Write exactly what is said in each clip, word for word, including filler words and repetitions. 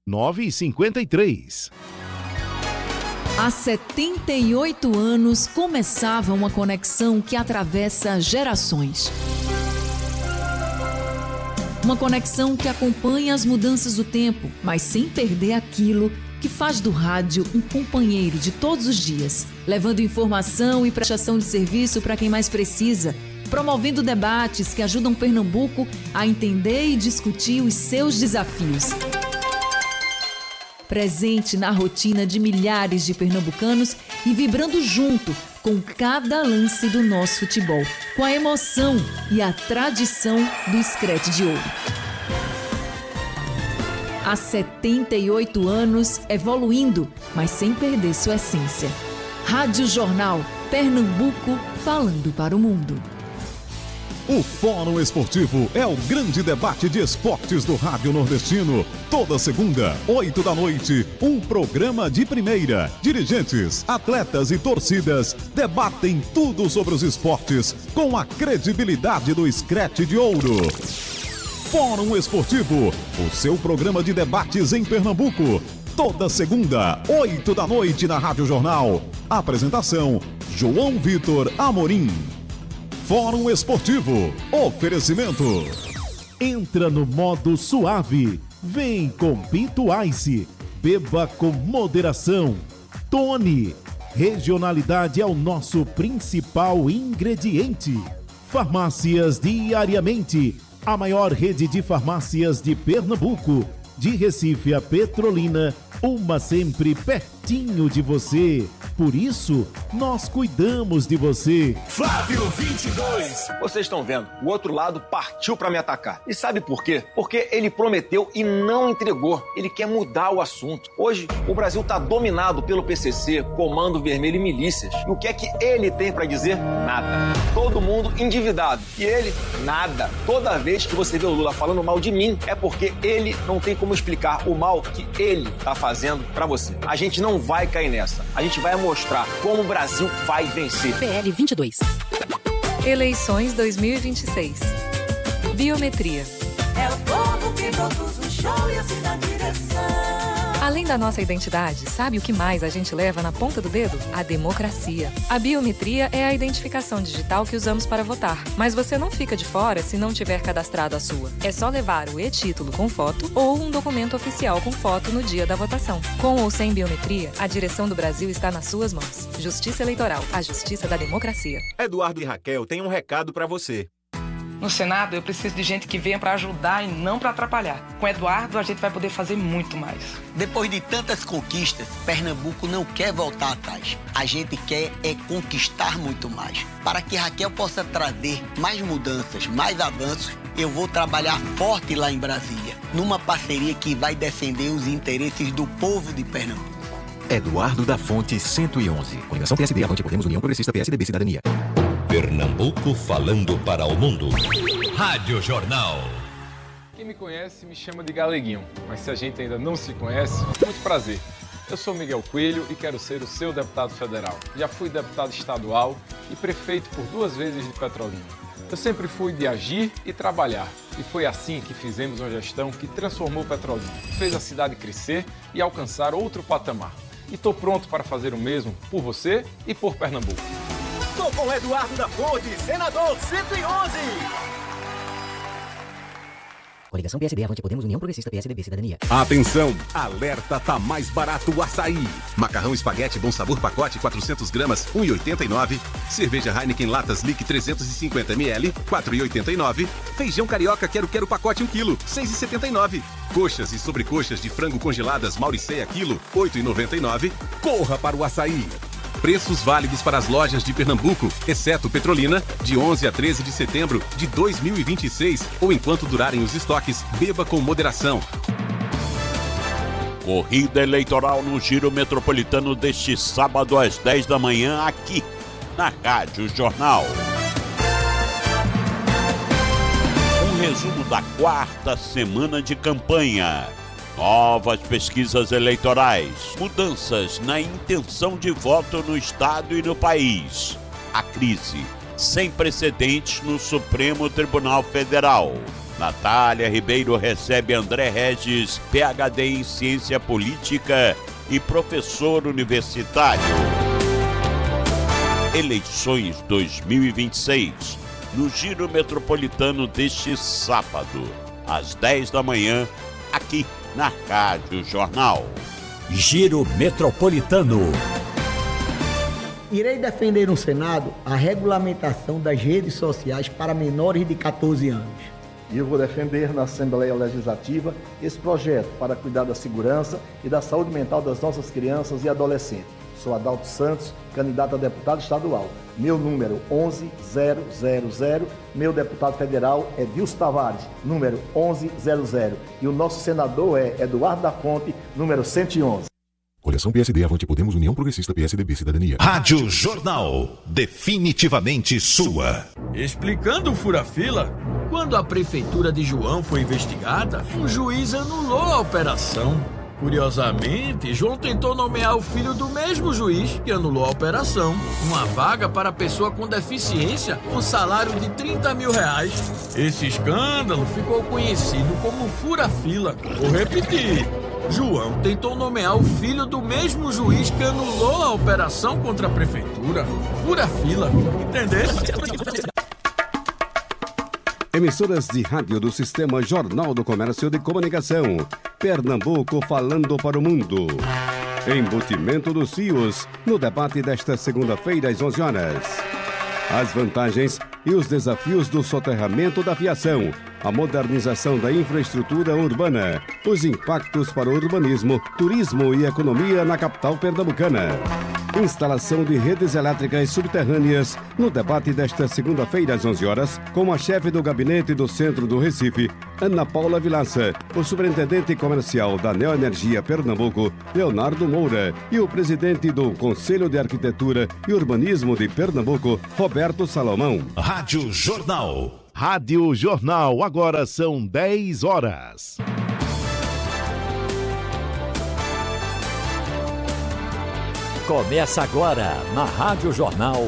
nove cinco três. Há setenta e oito anos começava uma conexão que atravessa gerações. Uma conexão que acompanha as mudanças do tempo, mas sem perder aquilo que faz do rádio um companheiro de todos os dias, levando informação e prestação de serviço para quem mais precisa, promovendo debates que ajudam Pernambuco a entender e discutir os seus desafios. Presente na rotina de milhares de pernambucanos e vibrando junto com cada lance do nosso futebol, com a emoção e a tradição do Screte de Ouro. Há setenta e oito anos, evoluindo, mas sem perder sua essência. Rádio Jornal, Pernambuco, falando para o mundo. O Fórum Esportivo é o grande debate de esportes do Rádio Nordestino. Toda segunda, oito da noite, um programa de primeira. Dirigentes, atletas e torcidas debatem tudo sobre os esportes com a credibilidade do Screte de Ouro. Fórum Esportivo, o seu programa de debates em Pernambuco. Toda segunda, oito da noite na Rádio Jornal. Apresentação, João Vitor Amorim. Fórum Esportivo. Oferecimento. Entra no modo suave. Vem com Pinto Ice. Beba com moderação. Tony. Regionalidade é o nosso principal ingrediente. Farmácias Diariamente. A maior rede de farmácias de Pernambuco. De Recife a Petrolina. Uma sempre pertinho de você. Por isso, nós cuidamos de você. Flávio vinte e dois. Vocês estão vendo, o outro lado partiu para me atacar. E sabe por quê? Porque ele prometeu e não entregou. Ele quer mudar o assunto. Hoje, o Brasil está dominado pelo P C C, Comando Vermelho e milícias. E o que é que ele tem para dizer? Nada. Todo mundo endividado. E ele, nada. Toda vez que você vê o Lula falando mal de mim, é porque ele não tem como explicar o mal que ele está fazendo para você. A gente não vai cair nessa. A gente vai mostrar como o Brasil vai vencer. P L vinte e dois. Eleições dois mil e vinte e seis. Biometria. É o povo que produz o show e assim na direção. Além da nossa identidade, sabe o que mais a gente leva na ponta do dedo? A democracia. A biometria é a identificação digital que usamos para votar. Mas você não fica de fora se não tiver cadastrado a sua. É só levar o e-título com foto ou um documento oficial com foto no dia da votação. Com ou sem biometria, a direção do Brasil está nas suas mãos. Justiça Eleitoral, a justiça da democracia. Eduardo e Raquel têm um recado para você. No Senado, eu preciso de gente que venha para ajudar e não para atrapalhar. Com Eduardo, a gente vai poder fazer muito mais. Depois de tantas conquistas, Pernambuco não quer voltar atrás. A gente quer é conquistar muito mais. Para que Raquel possa trazer mais mudanças, mais avanços, eu vou trabalhar forte lá em Brasília, numa parceria que vai defender os interesses do povo de Pernambuco. Eduardo da Fonte, cento e onze. Coligação P S D, Avante Podemos, União Progressista, P S D B, Cidadania. Pernambuco falando para o mundo. Rádio Jornal. Quem me conhece me chama de Galeguinho, mas se a gente ainda não se conhece, muito prazer. Eu sou Miguel Coelho e quero ser o seu deputado federal. Já fui deputado estadual e prefeito por duas vezes de Petrolina. Eu sempre fui de agir e trabalhar. E foi assim que fizemos uma gestão que transformou Petrolina, fez a cidade crescer e alcançar outro patamar. E estou pronto para fazer o mesmo por você e por Pernambuco. Tô com Eduardo da Fonte, senador cento e onze. Coligação P S D, Avante Podemos, União Progressista, P S D B, Cidadania. Atenção! Alerta, tá mais barato o açaí. Macarrão espaguete Bom Sabor pacote quatrocentas gramas, um real e oitenta e nove centavos. Cerveja Heineken Latas Lick trezentos e cinquenta mililitros, quatro reais e oitenta e nove centavos. Feijão Carioca Quero Quero pacote um quilo, seis reais e setenta e nove centavos. Coxas e sobrecoxas de frango congeladas Mauriceia quilo, oito reais e noventa e nove centavos. Corra para o açaí! Preços válidos para as lojas de Pernambuco, exceto Petrolina, de onze a treze de setembro de dois mil e vinte e seis, ou enquanto durarem os estoques, beba com moderação. Corrida eleitoral no Giro Metropolitano deste sábado às dez da manhã, aqui na Rádio Jornal. Um resumo da quarta semana de campanha. Novas pesquisas eleitorais, mudanças na intenção de voto no Estado e no país. A crise sem precedentes no Supremo Tribunal Federal. Natália Ribeiro recebe André Regis, P H D em Ciência Política e professor universitário. Eleições dois mil e vinte e seis, no Giro Metropolitano deste sábado, às dez da manhã, aqui na Rádio Jornal. Giro Metropolitano. Irei defender no Senado a regulamentação das redes sociais para menores de catorze anos. E eu vou defender na Assembleia Legislativa esse projeto para cuidar da segurança e da saúde mental das nossas crianças e adolescentes. Sou Adalto Santos, candidato a deputado estadual. Meu número onze zero zero zero. Meu deputado federal é Dilson Tavares, número onze zero zero. E o nosso senador é Eduardo da Fonte, número cento e onze. Coligação P S D, Avante Podemos, União Progressista, P S D B, Cidadania. Rádio Jornal, definitivamente sua. Explicando o fura-fila, quando a prefeitura de João foi investigada, o juiz anulou a operação. Curiosamente, João tentou nomear o filho do mesmo juiz que anulou a operação. Uma vaga para pessoa com deficiência com salário de trinta mil reais. Esse escândalo ficou conhecido como fura-fila. Vou repetir. João tentou nomear o filho do mesmo juiz que anulou a operação contra a prefeitura. Fura-fila. Entendeu? Emissoras de rádio do Sistema Jornal do Comércio de Comunicação. Pernambuco falando para o mundo. Embutimento dos fios no debate desta segunda-feira às onze horas. As vantagens e os desafios do soterramento da fiação, a modernização da infraestrutura urbana, os impactos para o urbanismo, turismo e economia na capital pernambucana. Instalação de redes elétricas subterrâneas no debate desta segunda-feira às onze horas, com a chefe do gabinete do Centro do Recife, Ana Paula Vilaça, o superintendente comercial da Neoenergia Pernambuco, Leonardo Moura, e o presidente do Conselho de Arquitetura e Urbanismo de Pernambuco, Roberto Salomão. Rádio Jornal. Rádio Jornal, agora são dez horas. Começa agora na Rádio Jornal,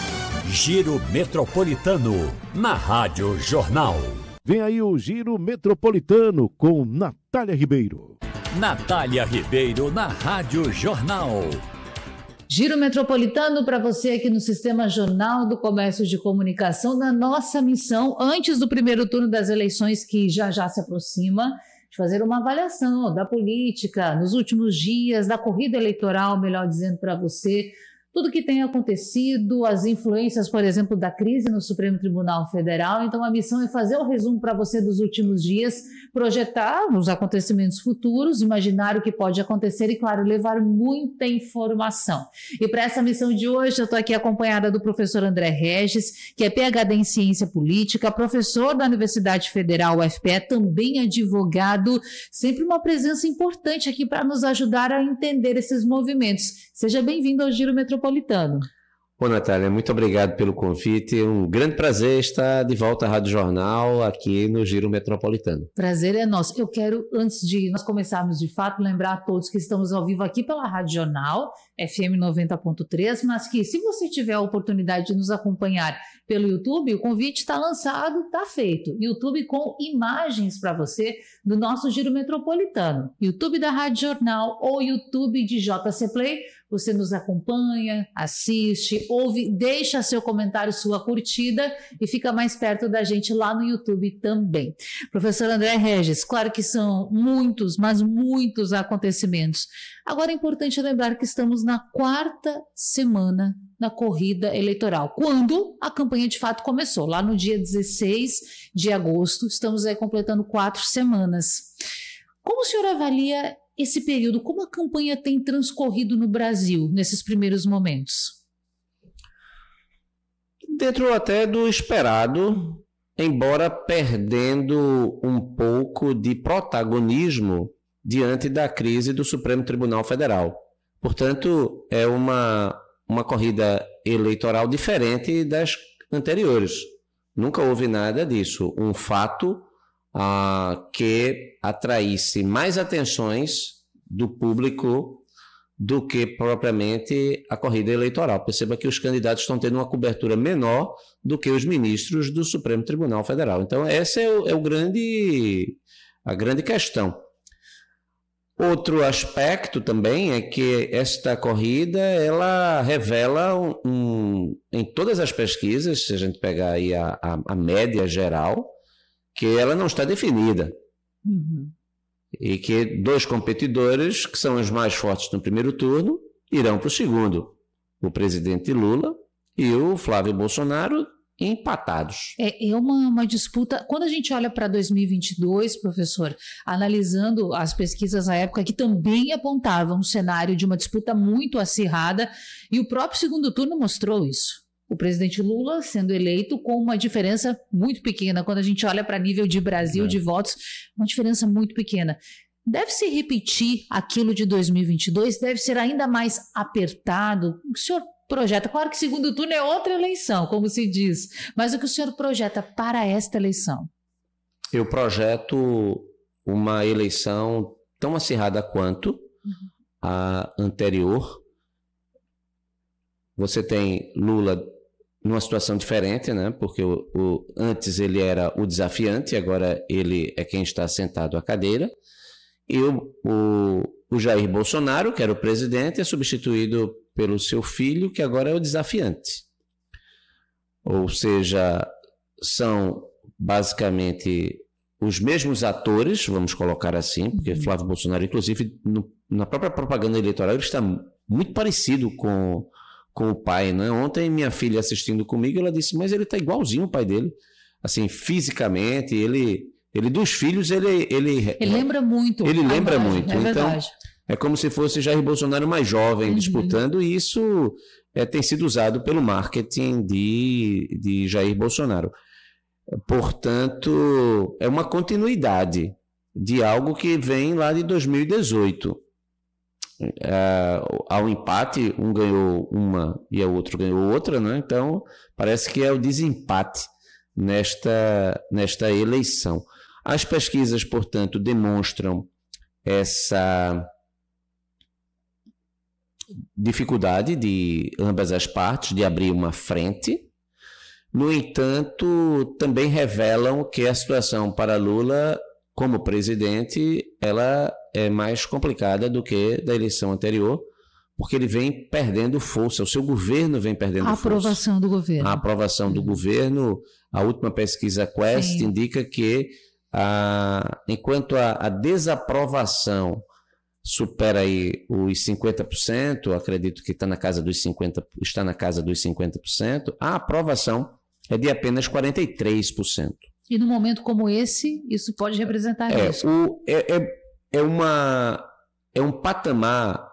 Giro Metropolitano, na Rádio Jornal. Vem aí o Giro Metropolitano com Natália Ribeiro. Natália Ribeiro na Rádio Jornal. Giro Metropolitano para você aqui no Sistema Jornal do Comércio de Comunicação, na nossa missão, antes do primeiro turno das eleições que já já se aproxima, de fazer uma avaliação da política nos últimos dias, da corrida eleitoral, melhor dizendo para você, tudo que tem acontecido, as influências, por exemplo, da crise no Supremo Tribunal Federal. Então, a missão é fazer o resumo para você dos últimos dias, projetar os acontecimentos futuros, imaginar o que pode acontecer e, claro, levar muita informação. E para essa missão de hoje, eu estou aqui acompanhada do professor André Regis, que é P H D em Ciência Política, professor da Universidade Federal U F P E, também advogado, sempre uma presença importante aqui para nos ajudar a entender esses movimentos. Seja bem-vindo ao Giro Metropolitano. Bom, Natália, muito obrigado pelo convite. É um grande prazer estar de volta à Rádio Jornal aqui no Giro Metropolitano. Prazer é nosso. Eu quero, antes de nós começarmos de fato, lembrar a todos que estamos ao vivo aqui pela Rádio Jornal, F M noventa ponto três, mas que se você tiver a oportunidade de nos acompanhar pelo YouTube, o convite está lançado, está feito. YouTube com imagens para você do nosso Giro Metropolitano. YouTube da Rádio Jornal ou YouTube de J C Play. Você nos acompanha, assiste, ouve, deixa seu comentário, sua curtida e fica mais perto da gente lá no YouTube também. Professor André Regis, claro que são muitos, mas muitos acontecimentos. Agora é importante lembrar que estamos na quarta semana da corrida eleitoral, quando a campanha de fato começou, lá no dia dezesseis de agosto, estamos aí completando quatro semanas. Como o senhor avalia esse período, como a campanha tem transcorrido no Brasil nesses primeiros momentos? Dentro até do esperado, embora perdendo um pouco de protagonismo diante da crise do Supremo Tribunal Federal. Portanto, é uma, uma corrida eleitoral diferente das anteriores. Nunca houve nada disso. Um fato ah, que atraísse mais atenções do público do que propriamente a corrida eleitoral. Perceba que os candidatos estão tendo uma cobertura menor do que os ministros do Supremo Tribunal Federal. Então, essa é, o, é o grande, a grande questão. Outro aspecto também é que esta corrida ela revela um, um, em todas as pesquisas, se a gente pegar aí a, a, a média geral, que ela não está definida. Uhum. E que dois competidores, que são os mais fortes no primeiro turno, irão para o segundo. O presidente Lula e o Flávio Bolsonaro empatados. É, é uma, uma disputa. Quando a gente olha para dois mil e vinte e dois, professor, analisando as pesquisas à época que também apontavam um cenário de uma disputa muito acirrada, e o próprio segundo turno mostrou isso. O presidente Lula sendo eleito com uma diferença muito pequena. Quando a gente olha para nível de Brasil, é. de votos, uma diferença muito pequena. Deve se repetir aquilo de dois mil e vinte e dois? Deve ser ainda mais apertado? O senhor projeta? Claro que segundo turno é outra eleição, como se diz. Mas o que o senhor projeta para esta eleição? Eu projeto uma eleição tão acirrada quanto uhum. a anterior. Você tem Lula numa situação diferente, né? Porque o, o, antes ele era o desafiante, agora ele é quem está sentado à cadeira. E o, o, o Jair Bolsonaro, que era o presidente, é substituído pelo seu filho, que agora é o desafiante. Ou seja, são basicamente os mesmos atores, vamos colocar assim, porque Flávio Bolsonaro, inclusive, no, na própria propaganda eleitoral, ele está muito parecido com, com o pai, né? Ontem minha filha assistindo comigo, ela disse, mas ele está igualzinho o pai dele, assim, fisicamente, ele, ele dos filhos, ele... Ele, ele lembra muito. Ele lembra imagem, muito, é então... verdade. É como se fosse Jair Bolsonaro mais jovem uhum. disputando, e isso é, tem sido usado pelo marketing de, de Jair Bolsonaro. Portanto, é uma continuidade de algo que vem lá de dois mil e dezoito. É, ao empate, um ganhou uma e o outro ganhou outra, né? Então parece que é o desempate nesta, nesta eleição. As pesquisas, portanto, demonstram essa dificuldade de ambas as partes de abrir uma frente. No entanto, também revelam que a situação para Lula como presidente ela é mais complicada do que da eleição anterior, porque ele vem perdendo força, o seu governo vem perdendo a força. A aprovação do governo. A aprovação uhum. do governo, a última pesquisa Quest Sim. indica que a, enquanto a, a desaprovação supera aí os cinquenta por cento, acredito que está na casa dos cinquenta por cento, está na casa dos cinquenta por cento, a aprovação é de apenas quarenta e três por cento. E num momento como esse, isso pode representar é, risco. O, é, é, é, uma, é um patamar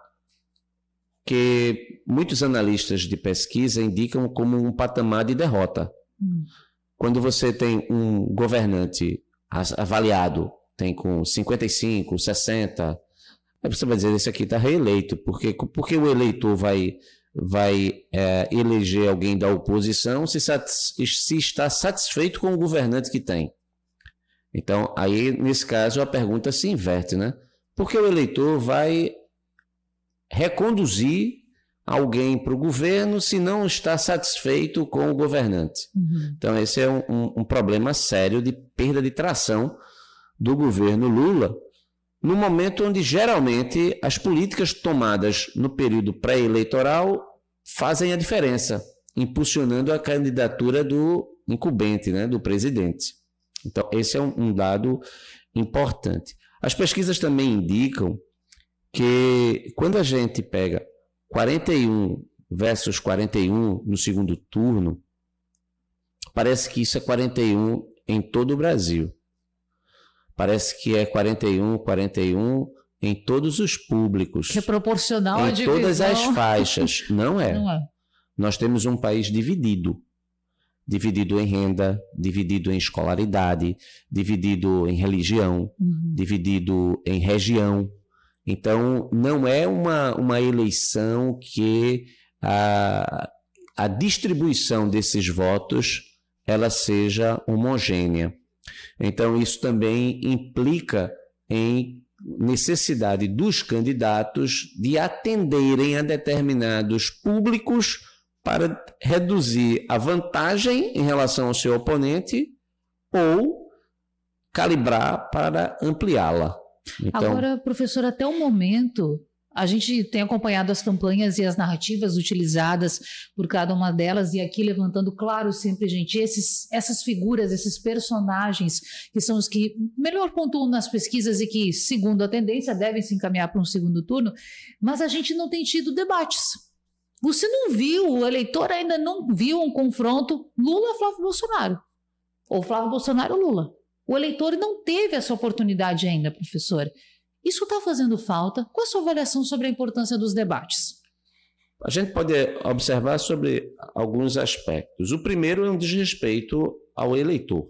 que muitos analistas de pesquisa indicam como um patamar de derrota. Hum. Quando você tem um governante avaliado, tem com cinquenta e cinco, sessenta, aí você vai dizer, esse aqui está reeleito, porque, porque o eleitor vai, vai é, eleger alguém da oposição se, satis, se está satisfeito com o governante que tem. Então, aí, nesse caso, a pergunta se inverte, né? Porque o eleitor vai reconduzir alguém para o governo se não está satisfeito com o governante. Uhum. Então, esse é um, um, um problema sério de perda de tração do governo Lula, no momento onde, geralmente, as políticas tomadas no período pré-eleitoral fazem a diferença, impulsionando a candidatura do incumbente, né, do presidente. Então, esse é um, um dado importante. As pesquisas também indicam que, quando a gente pega quarenta e um versus quarenta e um no segundo turno, parece que isso é quarenta e um em todo o Brasil. Parece que é quarenta e um, quarenta e um em todos os públicos. Que é proporcional à divisão. Em todas as faixas. Não é. Não é. Nós temos um país dividido. Dividido em renda, dividido em escolaridade, dividido em religião, uhum. dividido em região. Então, não é uma, uma eleição que a, a distribuição desses votos ela seja homogênea. Então, isso também implica em necessidade dos candidatos de atenderem a determinados públicos para reduzir a vantagem em relação ao seu oponente ou calibrar para ampliá-la. Então, agora, professor, até o momento, a gente tem acompanhado as campanhas e as narrativas utilizadas por cada uma delas, e aqui levantando, claro, sempre, gente, esses, essas figuras, esses personagens que são os que melhor pontuam nas pesquisas e que, segundo a tendência, devem se encaminhar para um segundo turno, mas a gente não tem tido debates. Você não viu, o eleitor ainda não viu um confronto Lula-Flávio Bolsonaro, ou Flávio Bolsonaro-Lula. O eleitor não teve essa oportunidade ainda, professor. Isso está fazendo falta? Qual a sua avaliação sobre a importância dos debates? A gente pode observar sobre alguns aspectos. O primeiro é um desrespeito ao eleitor.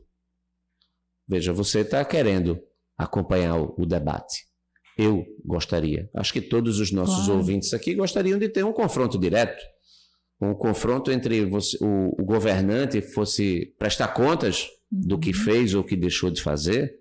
Veja, você está querendo acompanhar o, o debate. Eu gostaria. Acho que todos os nossos claro. ouvintes aqui gostariam de ter um confronto direto. Um confronto entre você, o, o governante fosse prestar contas uhum. do que fez ou que deixou de fazer,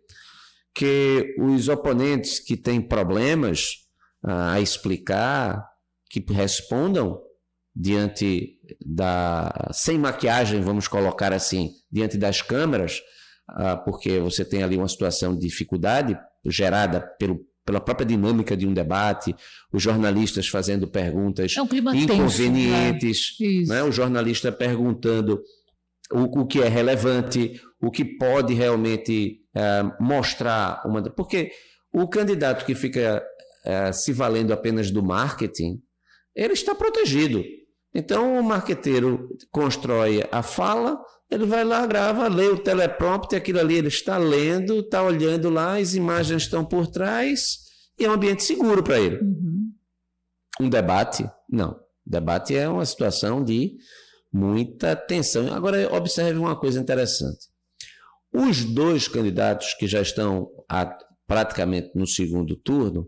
que os oponentes que têm problemas ah, a explicar, que respondam diante da... sem maquiagem, vamos colocar assim, diante das câmeras, ah, porque você tem ali uma situação de dificuldade gerada pelo, pela própria dinâmica de um debate, os jornalistas fazendo perguntas é um clima inconvenientes, tenso, né? Né? O jornalista perguntando o, o que é relevante, o que pode realmente uh, mostrar uma... Porque o candidato que fica uh, se valendo apenas do marketing, ele está protegido. Então o marqueteiro constrói a fala, ele vai lá, grava, lê o teleprompter, aquilo ali ele está lendo, está olhando lá, as imagens estão por trás e é um ambiente seguro para ele. Uhum. Um debate? Não. Debate é uma situação de muita tensão. Agora, observe uma coisa interessante. Os dois candidatos que já estão a, praticamente no segundo turno,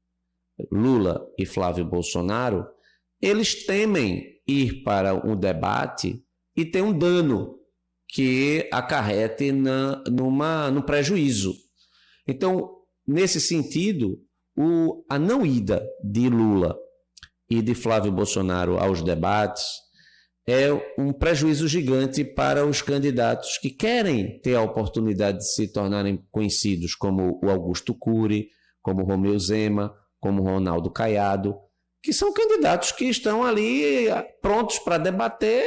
Lula e Flávio Bolsonaro, eles temem ir para um debate e ter um dano que acarrete na, numa, num prejuízo. Então, nesse sentido, o, a não ida de Lula e de Flávio Bolsonaro aos debates é um prejuízo gigante para os candidatos que querem ter a oportunidade de se tornarem conhecidos, como o Augusto Cury, como o Romeu Zema, como o Ronaldo Caiado, que são candidatos que estão ali prontos para debater.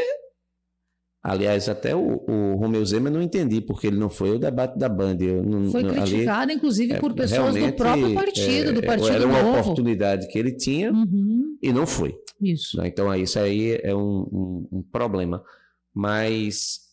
Aliás, até o, o Romeu Zema eu não entendi porque ele não foi ao debate da Band. Eu não, foi criticado, ali, inclusive, por pessoas do próprio partido, é, do Partido Era uma Novo. oportunidade que ele tinha uhum. e não foi. Isso. Então, isso aí é um, um, um problema. Mas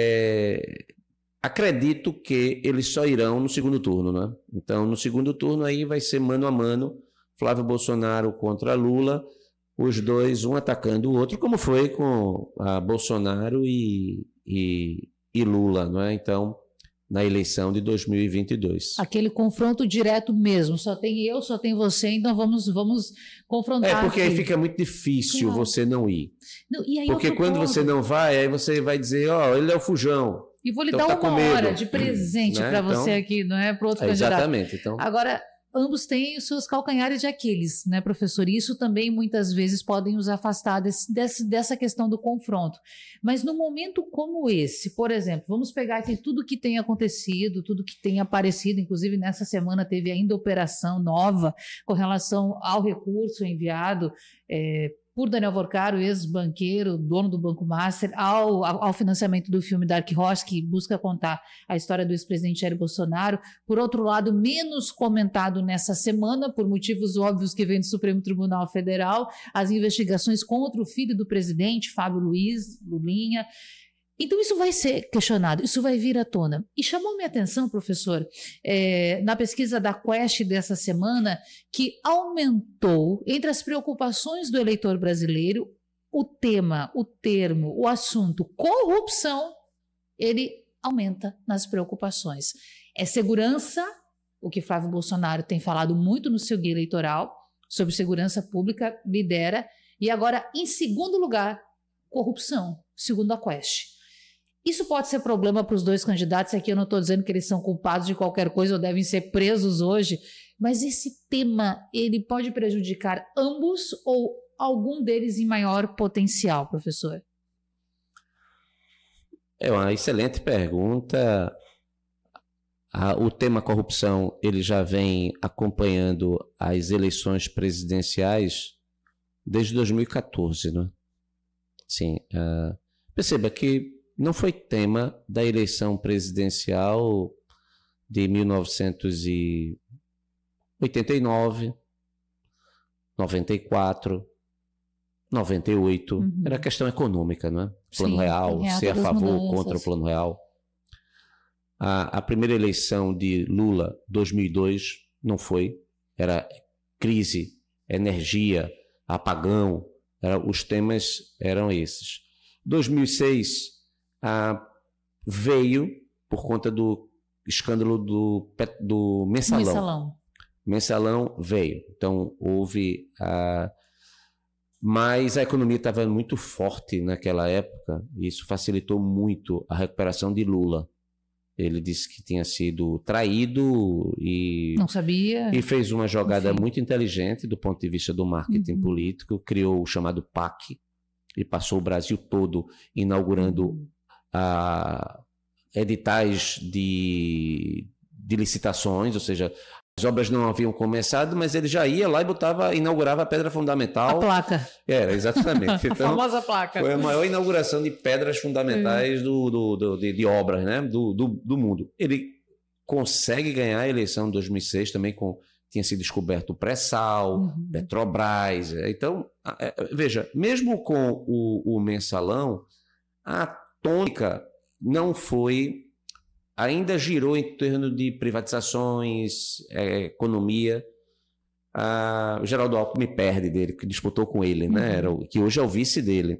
é, acredito que eles só irão no segundo turno, né? Então, no segundo turno aí vai ser mano a mano, Flávio Bolsonaro contra Lula, os dois, um atacando o outro, como foi com a Bolsonaro e, e, e Lula, não é? Então, na eleição de dois mil e vinte e dois. Aquele confronto direto mesmo, só tem eu, só tem você, então vamos, vamos confrontar. É, porque aqui. Aí fica muito difícil claro. você não ir. Não, e aí porque quando ponto. você não vai, aí você vai dizer, ó, oh, ele é o fujão. E vou lhe então dar tá uma hora de presente né? para você então, aqui, não é? Para outro é, candidato. Exatamente. Então... Agora, ambos têm os seus calcanhares de Aquiles, né, professor? E isso também muitas vezes podem os afastar desse, desse, dessa questão do confronto. Mas no momento como esse, por exemplo, vamos pegar aqui tudo que tem acontecido, tudo que tem aparecido, inclusive nessa semana teve ainda operação nova com relação ao recurso enviado é, por Daniel Vorcaro, ex-banqueiro, dono do Banco Master, ao, ao financiamento do filme Dark Horse, que busca contar a história do ex-presidente Jair Bolsonaro. Por outro lado, menos comentado nessa semana, por motivos óbvios que vem do Supremo Tribunal Federal, as investigações contra o filho do presidente, Fábio Luiz, Lulinha. Então isso vai ser questionado, isso vai vir à tona. E chamou minha atenção, professor, é, na pesquisa da Quest dessa semana, que aumentou, entre as preocupações do eleitor brasileiro, o tema, o termo, o assunto corrupção, ele aumenta nas preocupações. É segurança, o que Flávio Bolsonaro tem falado muito no seu guia eleitoral, sobre segurança pública, lidera, e agora, em segundo lugar, corrupção, segundo a Quest. Isso pode ser problema para os dois candidatos, aqui eu não estou dizendo que eles são culpados de qualquer coisa ou devem ser presos hoje, Mas esse tema, ele pode prejudicar ambos ou algum deles em maior potencial, professor? É uma excelente pergunta. Ah, o tema corrupção, ele já vem acompanhando as eleições presidenciais desde dois mil e quatorze, né? Sim, uh, perceba que não foi tema da eleição presidencial de mil novecentos e oitenta e nove, noventa e quatro, noventa e oito. Uhum. Era questão econômica, não é? Plano Sim, Real, ser a favor ou contra o Plano Real. A, a primeira eleição de Lula, dois mil e dois, não foi. Era crise, energia, apagão. Era, os temas eram esses. dois mil e seis ah, veio por conta do escândalo do, do mensalão. mensalão. Mensalão veio. Então, houve... Ah, mas a economia estava muito forte naquela época. E isso facilitou muito a recuperação de Lula. Ele disse que tinha sido traído e... Não sabia. E fez uma jogada Enfim. muito inteligente do ponto de vista do marketing uhum. político. Criou o chamado P A C e passou o Brasil todo inaugurando uhum. a, editais de, de licitações, ou seja, as obras não haviam começado, mas ele já ia lá e botava, inaugurava a pedra fundamental. A placa. Era, exatamente. Então, a famosa placa. Foi a maior inauguração de pedras fundamentais é. do, do, do, de, de obras, né? do, do, do mundo. Ele consegue ganhar a eleição em dois mil e seis também com... Tinha sido descoberto o pré-sal, uhum. Petrobras. Então, veja, mesmo com o, o mensalão, a tônica não foi... Ainda girou em torno de privatizações, é, economia. Ah, o Geraldo Alckmin me perde dele, que disputou com ele, uhum. né? Era o, que hoje é o vice dele.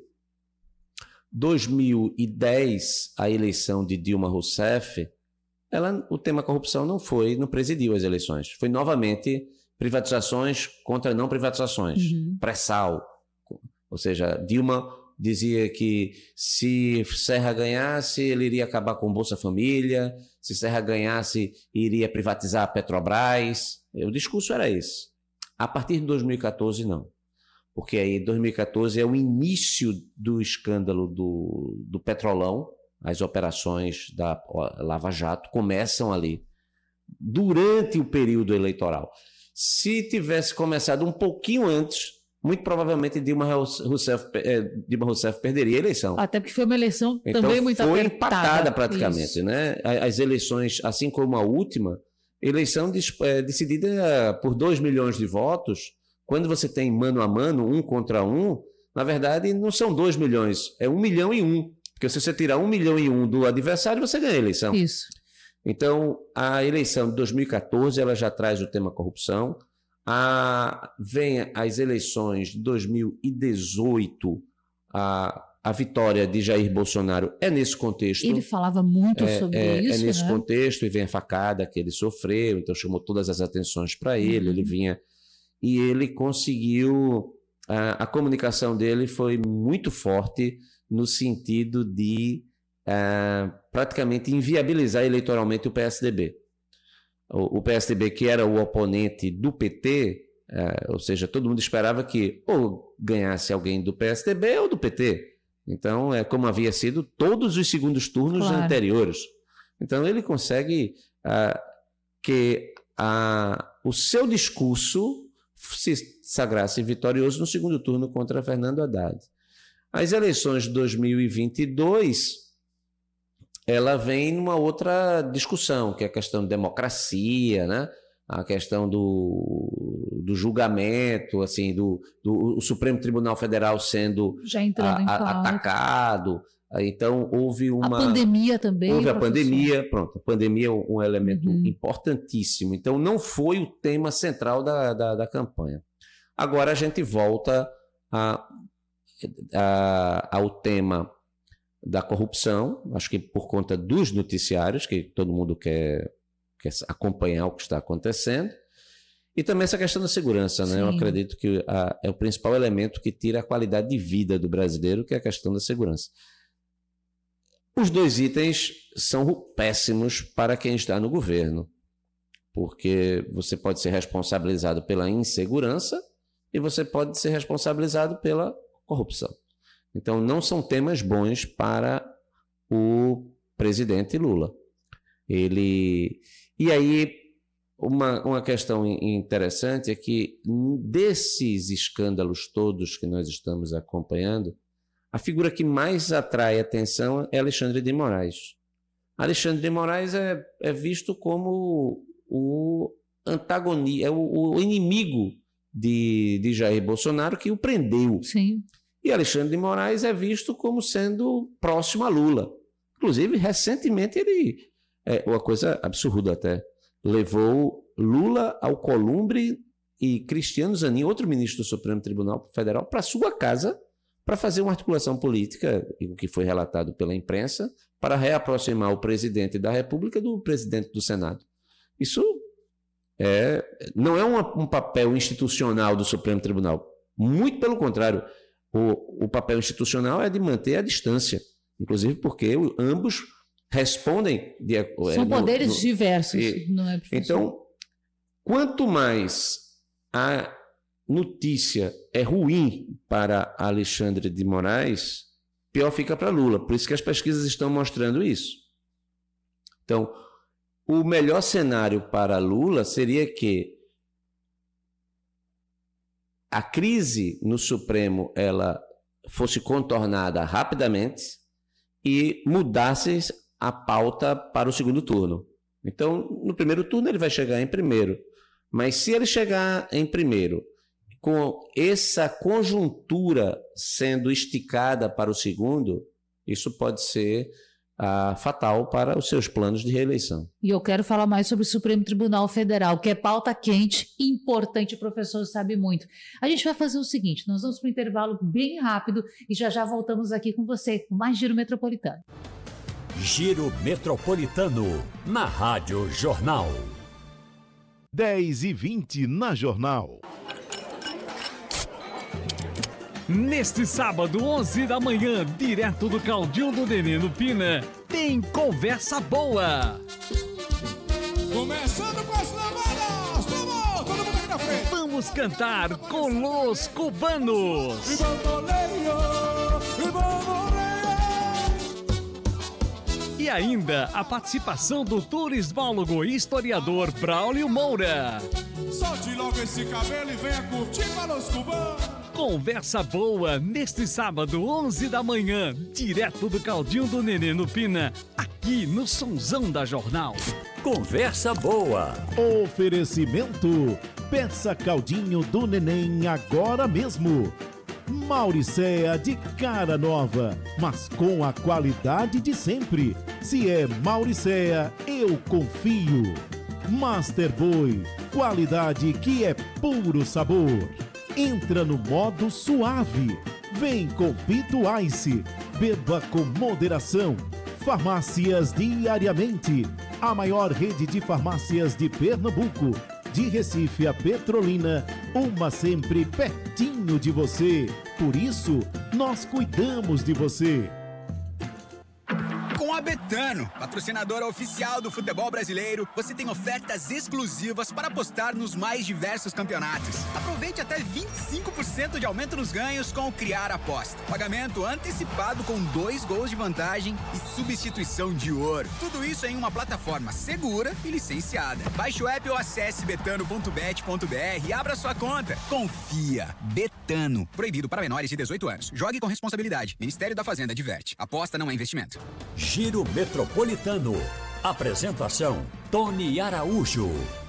dois mil e dez, a eleição de Dilma Rousseff, ela, o tema corrupção não foi, não presidiu as eleições. Foi novamente privatizações contra não privatizações. Uhum. Pré-sal. Ou seja, Dilma dizia que se Serra ganhasse, ele iria acabar com Bolsa Família, se Serra ganhasse, iria privatizar a Petrobras. O discurso era esse. A partir de dois mil e quatorze, não. Porque aí dois mil e quatorze é o início do escândalo do, do Petrolão, as operações da Lava Jato começam ali, durante o período eleitoral. Se tivesse começado um pouquinho antes, muito provavelmente Dilma Rousseff, eh, Dilma Rousseff perderia a eleição. Até porque foi uma eleição então, também muito foi apertada. empatada praticamente, Isso. né? As eleições, assim como a última, eleição des, é, decidida por dois milhões de votos, quando você tem mano a mano, um contra um, na verdade não são dois milhões, é um milhão e um. Porque se você tirar um milhão e um do adversário, você ganha a eleição. Isso. Então, a eleição de dois mil e quatorze, ela já traz o tema corrupção. A, vem as eleições de dois mil e dezoito, a, a vitória de Jair Bolsonaro é nesse contexto. Ele falava muito é, sobre é, isso, É nesse né? contexto, e vem a facada que ele sofreu, então chamou todas as atenções para ele, uhum. ele vinha... E ele conseguiu... A, a comunicação dele foi muito forte no sentido de uh, praticamente inviabilizar eleitoralmente o P S D B. O, o P S D B, que era o oponente do P T, uh, ou seja, todo mundo esperava que ou ganhasse alguém do P S D B ou do P T. Então, é como havia sido todos os segundos turnos claro. anteriores. Então, ele consegue uh, que uh, o seu discurso se sagrasse vitorioso no segundo turno contra Fernando Haddad. As eleições de dois mil e vinte e dois, ela vem numa outra discussão, que é a questão de democracia, né? A questão do, do julgamento, assim, do, do o Supremo Tribunal Federal sendo Já entrando a, em a, atacado. Então, houve uma... A pandemia também, Houve professor. a pandemia, pronto. A pandemia é um elemento uhum. importantíssimo. Então, não foi o tema central da, da, da campanha. Agora a gente volta a, a, ao tema da corrupção, acho que por conta dos noticiários, que todo mundo quer, quer acompanhar o que está acontecendo, e também essa questão da segurança, né? Eu acredito que a, é o principal elemento que tira a qualidade de vida do brasileiro, que é a questão da segurança. Os dois itens são péssimos para quem está no governo. porque você pode ser responsabilizado pela insegurança e você pode ser responsabilizado pela corrupção. Então, não são temas bons para o presidente Lula. Ele... E aí, uma, uma questão interessante é que, desses escândalos todos que nós estamos acompanhando, a figura que mais atrai atenção é Alexandre de Moraes. Alexandre de Moraes é, é visto como o antagonista, é o, o inimigo de, de Jair Bolsonaro, que o prendeu. Sim. E Alexandre de Moraes é visto como sendo próximo a Lula. Inclusive, recentemente, ele, é uma coisa absurda até, levou Lula, Alcolumbre e Cristiano Zanin, outro ministro do Supremo Tribunal Federal, para sua casa para fazer uma articulação política, o que foi relatado pela imprensa, para reaproximar o presidente da República do presidente do Senado. Isso é, não é uma, um papel institucional do Supremo Tribunal. Muito pelo contrário, o, o papel institucional é de manter a distância, inclusive porque o, ambos respondem... De, São é, poderes no, no, diversos, e, não é, professor? Então, quanto mais a notícia é ruim para Alexandre de Moraes, pior fica para Lula. Por isso que as pesquisas estão mostrando isso. Então, o melhor cenário para Lula seria que a crise no Supremo ela fosse contornada rapidamente e mudasse a pauta para o segundo turno. Então, no primeiro turno ele vai chegar em primeiro. Mas se ele chegar em primeiro, com essa conjuntura sendo esticada para o segundo, isso pode ser ah, fatal para os seus planos de reeleição. E eu quero falar mais sobre o Supremo Tribunal Federal, que é pauta quente, importante, o professor sabe muito. A gente vai fazer o seguinte, nós vamos para um intervalo bem rápido e já já voltamos aqui com você, com mais Giro Metropolitano. Giro Metropolitano, na Rádio Jornal. dez e vinte na Jornal. Neste sábado, onze da manhã, direto do Caldinho do Nenê no Pina, tem Conversa Boa. Começando com as lavadas, vamos, todo mundo aqui na frente. Vamos cantar com Los Cubanos. E bamboleio, e bamboleio. E ainda a participação do turismólogo e historiador Braulio Moura. Solte logo esse cabelo e venha curtir para Los Cubanos. Conversa Boa, neste sábado, onze da manhã, direto do Caldinho do Nenê no Pina, aqui no Sonzão da Jornal. Conversa Boa. Oferecimento, peça Caldinho do Neném agora mesmo. Mauricéa de cara nova, mas com a qualidade de sempre. Se é Mauricéa, eu confio. Master Boy, qualidade que é puro sabor. Entra no modo suave. Vem com Pito Ice. Beba com moderação. Farmácias Diariamente. A maior rede de farmácias de Pernambuco. De Recife a Petrolina. Uma sempre pertinho de você. Por isso, nós cuidamos de você. Com a Betano, patrocinadora oficial do futebol brasileiro, você tem ofertas exclusivas para apostar nos mais diversos campeonatos. Aproveite até vinte e cinco por cento de aumento nos ganhos com o Criar Aposta. Pagamento antecipado com dois gols de vantagem e substituição de ouro. Tudo isso em uma plataforma segura e licenciada. Baixe o app ou acesse betano ponto bet ponto br e abra sua conta. Confia. Betano. Proibido para menores de dezoito anos. Jogue com responsabilidade. Ministério da Fazenda adverte. Aposta não é investimento. Giro Metropolitano. Apresentação: Tony Araújo.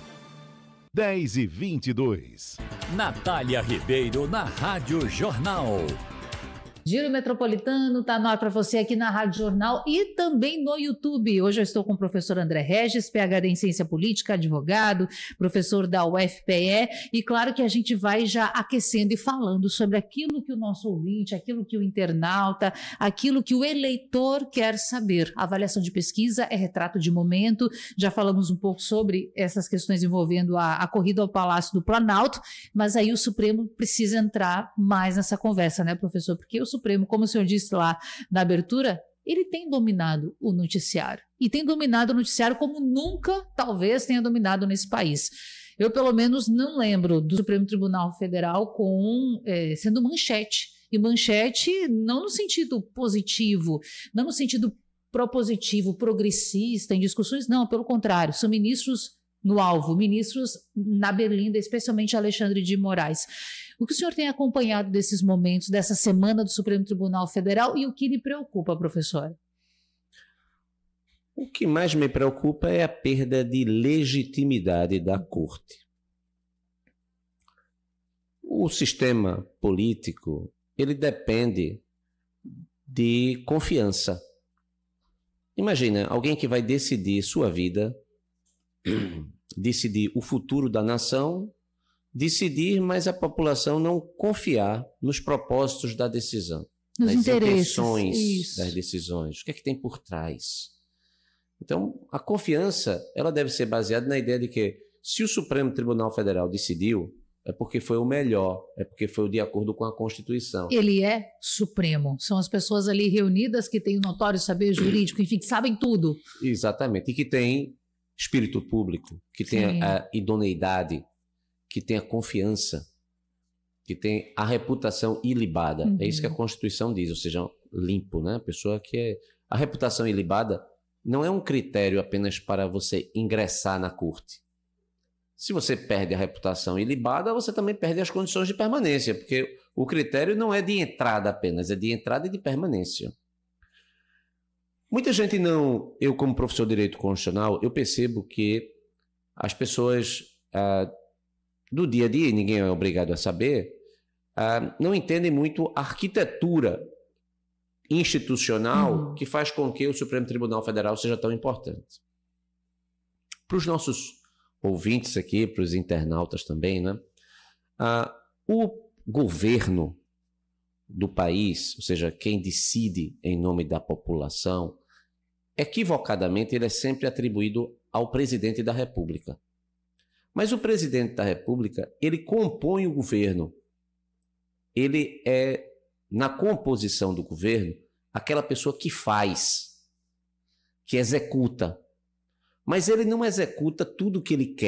dez e vinte e dois. Natália Ribeiro na Rádio Jornal. Giro Metropolitano está no ar para você aqui na Rádio Jornal e também no YouTube. Hoje eu estou com o professor André Regis, P H D em Ciência Política, advogado, professor da U F P E, e claro que a gente vai já aquecendo e falando sobre aquilo que o nosso ouvinte, aquilo que o internauta, aquilo que o eleitor quer saber. A avaliação de pesquisa é retrato de momento, já falamos um pouco sobre essas questões envolvendo a, a corrida ao Palácio do Planalto, mas aí o Supremo precisa entrar mais nessa conversa, né, professor? Porque o Supremo, como o senhor disse lá na abertura, ele tem dominado o noticiário. E tem dominado o noticiário como nunca, talvez, tenha dominado nesse país. Eu, pelo menos, não lembro do Supremo Tribunal Federal com, é, sendo manchete. E manchete não no sentido positivo, não no sentido propositivo, progressista, em discussões, não, pelo contrário, são ministros no alvo, ministros na berlinda, especialmente Alexandre de Moraes. O que o senhor tem acompanhado desses momentos, dessa semana do Supremo Tribunal Federal e o que lhe preocupa, professor? O que mais me preocupa é a perda de legitimidade da Corte. O sistema político, ele depende de confiança. Imagina, alguém que vai decidir sua vida, decidir o futuro da nação, decidir, mas a população não confiar nos propósitos da decisão, nos nas interesses, intenções isso. das decisões, o que é que tem por trás. Então, a confiança, ela deve ser baseada na ideia de que se o Supremo Tribunal Federal decidiu, é porque foi o melhor, é porque foi de acordo com a Constituição. Ele é supremo. São as pessoas ali reunidas que têm o notório saber jurídico, enfim, que sabem tudo. Exatamente. E que tem espírito público, que tem a, a idoneidade, que tem a confiança, que tem a reputação ilibada. Uhum. É isso que a Constituição diz, ou seja, limpo, né? A pessoa que é... A reputação ilibada não é um critério apenas para você ingressar na corte. Se você perde a reputação ilibada, você também perde as condições de permanência, porque o critério não é de entrada apenas, é de entrada e de permanência. Muita gente não... Eu, como professor de Direito Constitucional, eu percebo que as pessoas ah, do dia a dia, e ninguém é obrigado a saber, ah, não entendem muito a arquitetura institucional uhum. que faz com que o Supremo Tribunal Federal seja tão importante. Para os nossos ouvintes aqui, para os internautas também, né? Ah, o governo do país, ou seja, quem decide em nome da população, equivocadamente ele é sempre atribuído ao presidente da República. Mas o presidente da República, ele compõe o governo. Ele é, na composição do governo, aquela pessoa que faz, que executa. Mas ele não executa tudo o que ele quer.